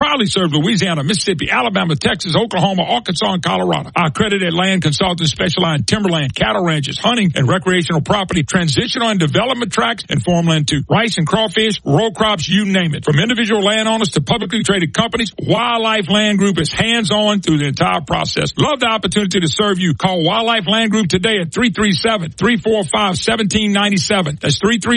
proudly serve Louisiana, Mississippi, Alabama, Texas, Oklahoma, Arkansas, and Colorado. Our accredited land consultants specialize in timberland, cattle ranches, hunting, and recreational property, transitional and development tracts, and farmland too. Rice and crawfish, row crops, you name it. From individual landowners to publicly traded companies, Wildlife Land Group is hands-on through the entire process. Love the opportunity to serve you. Call Wildlife Land Group today at 337-345-1797. That's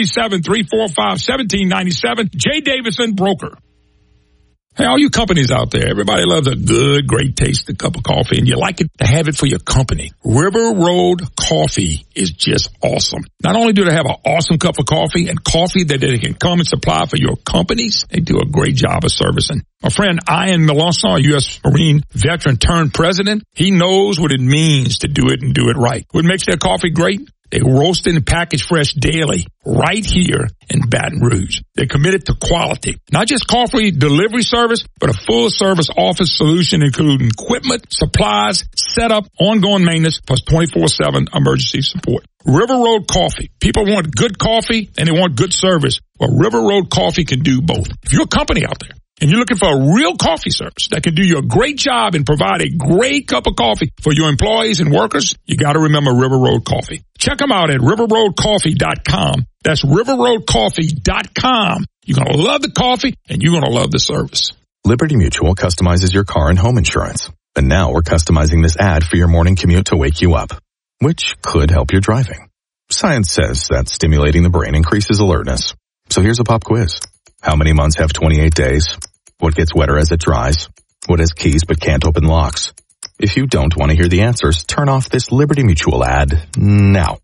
337-345-1797. J. Davison Broker. Hey, all you companies out there, everybody loves a good, great tasting cup of coffee, and you like it to have it for your company. River Road Coffee is just awesome. Not only do they have an awesome cup of coffee and coffee that they can come and supply for your companies, they do a great job of servicing. My friend Ian Melanson, a U.S. Marine veteran turned president, he knows what it means to do it and do it right. What makes their coffee great? They roast it and package fresh daily right here in Baton Rouge. They're committed to quality, not just coffee delivery service, but a full service office solution including equipment, supplies, setup, ongoing maintenance, plus 24/7 emergency support. River Road Coffee. People want good coffee and they want good service. Well, River Road Coffee can do both. If you're a company out there and you're looking for a real coffee service that can do you a great job and provide a great cup of coffee for your employees and workers, you got to remember River Road Coffee. Check them out at riverroadcoffee.com. That's riverroadcoffee.com. You're going to love the coffee and you're going to love the service. Liberty Mutual customizes your car and home insurance. And now we're customizing this ad for your morning commute to wake you up, which could help your driving. Science says that stimulating the brain increases alertness. So here's a pop quiz. How many months have 28 days? What gets wetter as it dries? What has keys but can't open locks? If you don't want to hear the answers, turn off this Liberty Mutual ad now.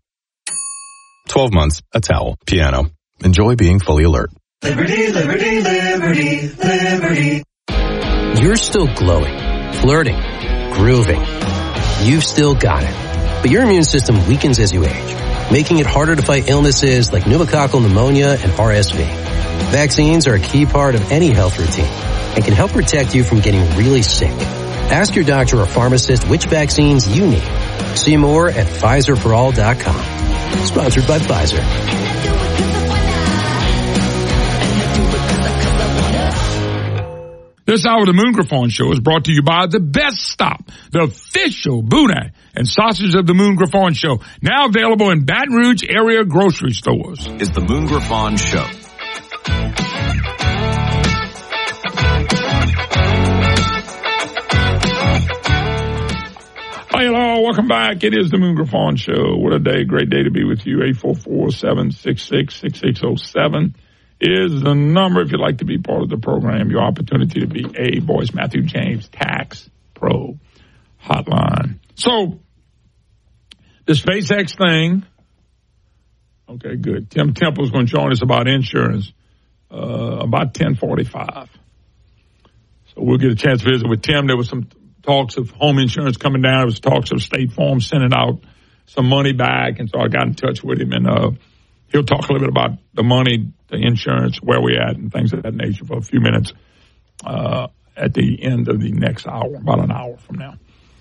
12 months, a towel, piano. Enjoy being fully alert. Liberty, liberty, liberty, liberty. You're still glowing, flirting, grooving. You've still got it. But your immune system weakens as you age, making it harder to fight illnesses like pneumococcal pneumonia and RSV. Vaccines are a key part of any health routine and can help protect you from getting really sick. Ask your doctor or pharmacist which vaccines you need. See more at PfizerForAll.com. Sponsored by Pfizer. This hour of the Moon Griffon Show is brought to you by The Best Stop, the official boudin and sausage of the Moon Griffon Show. Now available in Baton Rouge area grocery stores. Is the Moon Griffon Show. Hello, welcome back. It is the Moon Griffon Show. What a day, great day to be with you. 844-766-6607 is the number if you'd like to be part of the program. Your opportunity to be a Boyce Matthew James Tax Pro Hotline. So, the SpaceX thing. Okay, good. Tim Temple's going to join us about insurance about 10:45. So we'll get a chance to visit with Tim. There was some talks of home insurance coming down. There was talks of State Farm sending out some money back. And so I got in touch with him, and he'll talk a little bit about the money, the insurance, where we at, and things of that nature for a few minutes at the end of the next hour, about an hour from now.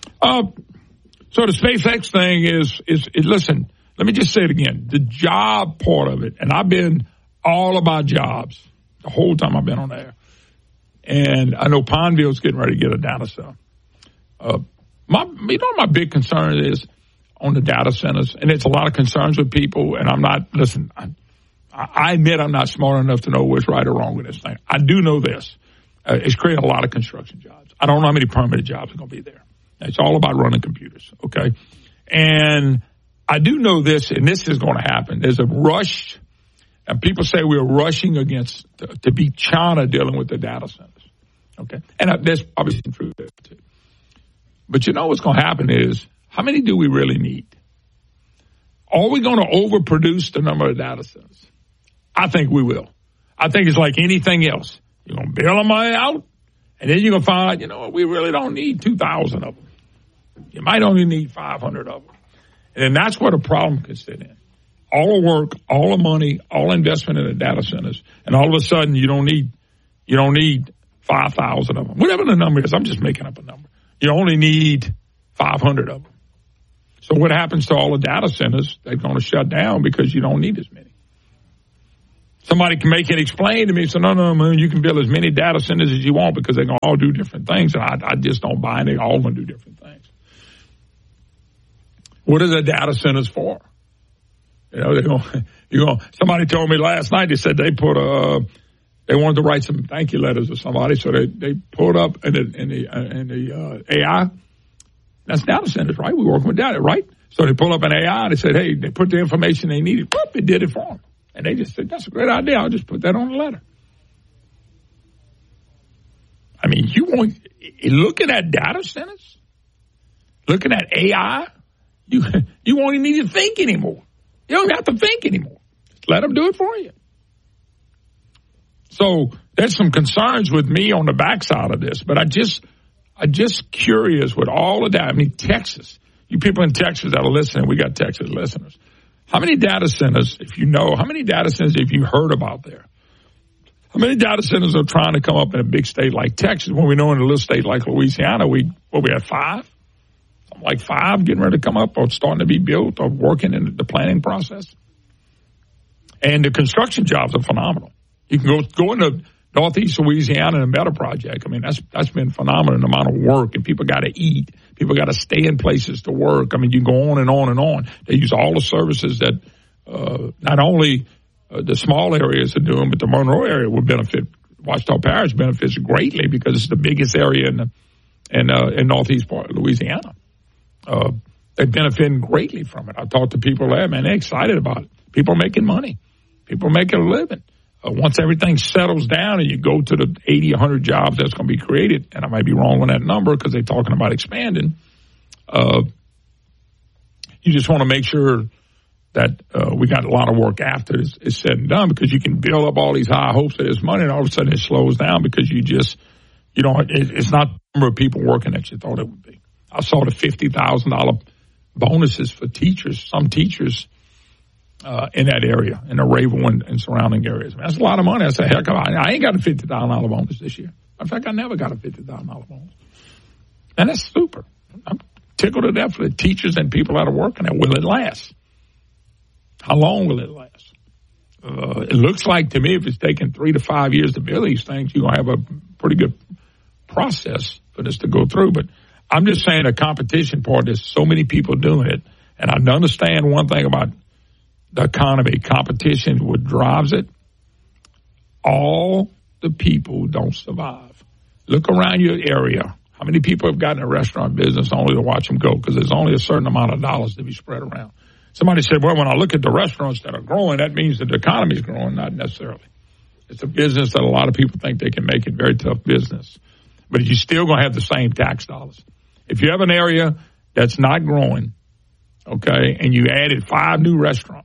So the SpaceX thing is listen, let me just say it again. The job part of it, and I've been all about jobs the whole time I've been on air. And I know Pineville's getting ready to get a data center. My big concern is on the data centers, and it's a lot of concerns with people, and I'm not, listen, I admit I'm not smart enough to know what's right or wrong with this thing. I do know this. It's creating a lot of construction jobs. I don't know how many permanent jobs are going to be there. It's all about running computers, okay? And I do know this, and this is going to happen. There's a rush, and people say we're rushing against, to be China dealing with the data centers, okay? And there's probably some truth there, too. But you know what's going to happen is, how many do we really need? Are we going to overproduce the number of data centers? I think we will. I think it's like anything else. You're going to bail them out, and then you're going to find out, you know what, we really don't need 2,000 of them. You might only need 500 of them. And then that's where the problem could sit in. All the work, all the money, all investment in the data centers, and all of a sudden you don't need 5,000 of them. Whatever the number is, I'm just making up a number. You only need 500 of them. So what happens to all the data centers? They're going to shut down because you don't need as many. Somebody can make it explain to me. So, no, man, you can build as many data centers as you want because they can all do different things. And I just don't buy it. They all going to do different things. What are the data centers for? Somebody told me last night, they said they wanted to write some thank you letters to somebody. So they pulled up in the AI. That's data centers, right? We're working with data, right? So they pull up an AI and they said, hey, they put the information they needed. Whoop, it did it for them. And they just said, that's a great idea. I'll just put that on the letter. I mean, looking at data centers, looking at AI, you won't even need to think anymore. You don't have to think anymore. Just let them do it for you. So there's some concerns with me on the backside of this, but I'm just curious with all of that. I mean, Texas, you people in Texas that are listening, we got Texas listeners. How many data centers, how many data centers have you heard about there? How many data centers are trying to come up in a big state like Texas when we know in a little state like Louisiana, we have 5? Something like 5 getting ready to come up or starting to be built or working in the planning process. And the construction jobs are phenomenal. You can go into Northeast Louisiana and a Meta project. I mean, that's been phenomenal in the amount of work, and people got to eat. People got to stay in places to work. I mean, you go on and on and on. They use all the services that not only the small areas are doing, but the Monroe area will benefit. Ouachita Parish benefits greatly because it's the biggest area in Northeast part of Louisiana. They're benefiting greatly from it. I've talked to people there, man, they're excited about it. People are making money. People are making a living. Once everything settles down and you go to the 80, 100 jobs that's going to be created, and I might be wrong on that number because they're talking about expanding, you just want to make sure that we got a lot of work after it's said and done, because you can build up all these high hopes of this money and all of a sudden it slows down because it's not the number of people working that you thought it would be. I saw the $50,000 bonuses for teachers, some teachers, in that area, in the Raven and surrounding areas. Man, that's a lot of money. I said, heck, I ain't got a $50,000 bonus this year. In fact, I never got a $50,000 bonus. And that's super. I'm tickled to death for the teachers and people that are working there. Will it last? How long will it last? It looks like to me if it's taking 3 to 5 years to build these things, you're going to have a pretty good process for this to go through. But I'm just saying the competition part, there's so many people doing it. And I understand one thing about the economy, competition, what drives it. All the people don't survive. Look around your area. How many people have gotten a restaurant business only to watch them go? Because there's only a certain amount of dollars to be spread around. Somebody said, well, when I look at the restaurants that are growing, that means that the economy is growing. Not necessarily. It's a business that a lot of people think they can make it. Very tough business. But you're still going to have the same tax dollars. If you have an area that's not growing, okay, and you added 5 new restaurants,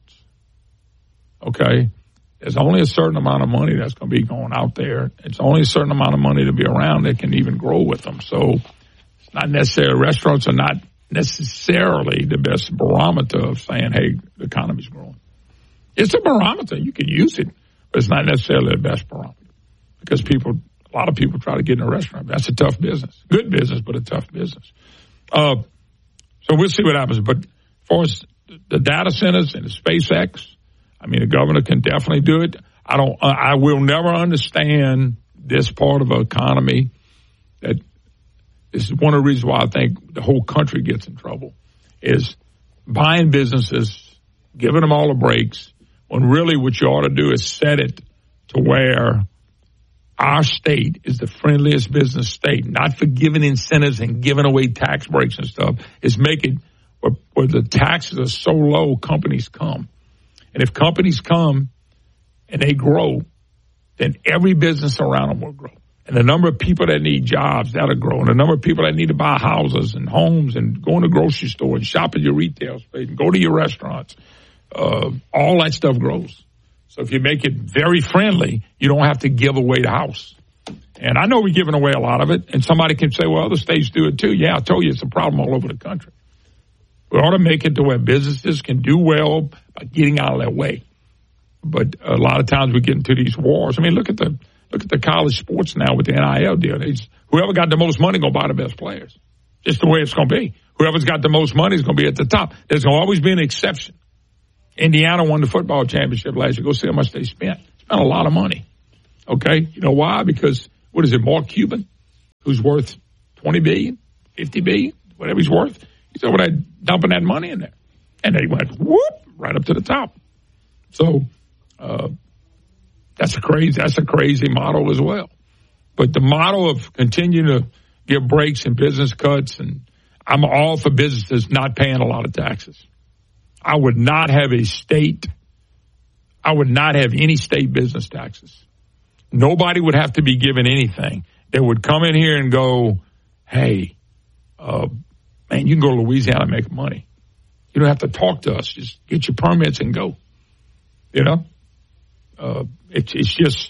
okay, there's only a certain amount of money that's going to be going out there. It's only a certain amount of money to be around that can even grow with them. So it's not necessarily, restaurants are not necessarily the best barometer of saying, hey, the economy's growing. It's a barometer. You can use it, but it's not necessarily the best barometer because a lot of people try to get in a restaurant. That's a tough business. Good business, but a tough business. So we'll see what happens. But as far as the data centers and the SpaceX, I mean, the governor can definitely do it. I will never understand this part of the economy. That this is one of the reasons why I think the whole country gets in trouble is buying businesses, giving them all the breaks, when really what you ought to do is set it to where our state is the friendliest business state, not for giving incentives and giving away tax breaks and stuff. Is make it where the taxes are so low, companies come. And if companies come and they grow, then every business around them will grow. And the number of people that need jobs, that'll grow. And the number of people that need to buy houses and homes and go in the grocery store and shop at your retail space and go to your restaurants, all that stuff grows. So if you make it very friendly, you don't have to give away the house. And I know we're giving away a lot of it. And somebody can say, well, other states do it too. Yeah, I told you it's a problem all over the country. We ought to make it to where businesses can do well by getting out of their way. But a lot of times we get into these wars. I mean, look at the college sports now with the NIL deal. Whoever got the most money going to buy the best players. Just the way it's going to be. Whoever's got the most money is going to be at the top. There's going to always be an exception. Indiana won the football championship last year. Go see how much they spent. Spent a lot of money. Okay? You know why? Because, what is it, Mark Cuban, who's worth $20 billion, $50 billion, whatever he's worth, he's over there dumping that money in there. And they went, whoop, right up to the top. So that's a crazy model as well. But the model of continuing to give breaks and business cuts, and I'm all for businesses not paying a lot of taxes. I would not have any state business taxes. Nobody would have to be given anything. They would come in here and go, hey, man, you can go to Louisiana and make money. You don't have to talk to us. Just get your permits and go. You know? It's just,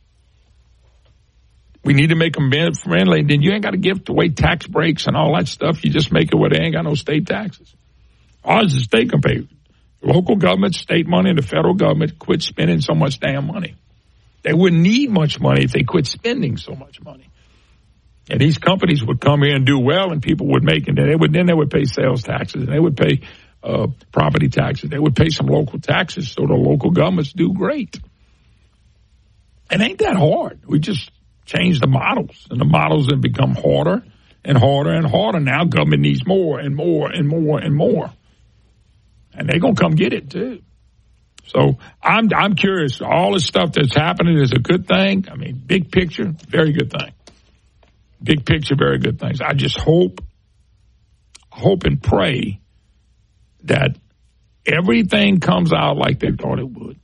we need to make them friendly. Then you ain't got to give away tax breaks and all that stuff. You just make it where they ain't got no state taxes. Ours is state can pay. Local government, state money, and the federal government quit spending so much damn money. They wouldn't need much money if they quit spending so much money. And these companies would come here and do well, and people would make it. Then they would pay sales taxes, and they would pay property taxes. They would pay some local taxes, so the local governments do great. It ain't that hard. We just change the models, and the models have become harder and harder and harder. Now government needs more and more and more and more. And they're going to come get it, too. So I'm curious. All this stuff that's happening is a good thing. I mean, big picture, very good thing. Big picture, very good things. I just hope and pray that everything comes out like they thought it would.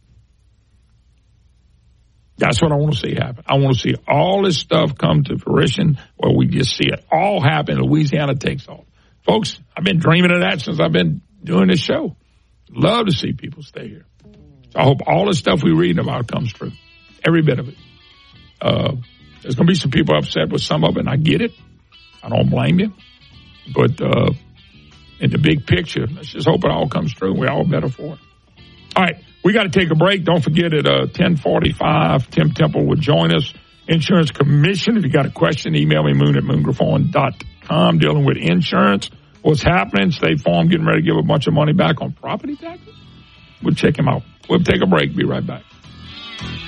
That's what I want to see happen. I want to see all this stuff come to fruition where we just see it all happen. Louisiana takes off. Folks, I've been dreaming of that since I've been doing this show. Love to see people stay here. So I hope all the stuff we're reading about comes true. Every bit of it. There's going to be some people upset with some of it, and I get it. I don't blame you. But in the big picture, let's just hope it all comes true. We're all better for it. All right, we got to take a break. Don't forget at 10:45, Tim Temple will join us. Insurance Commission. If you got a question, email me, moon@moongriffon.com, dealing with insurance. What's happening? State Farm getting ready to give a bunch of money back on property taxes? We'll check him out. We'll take a break. Be right back.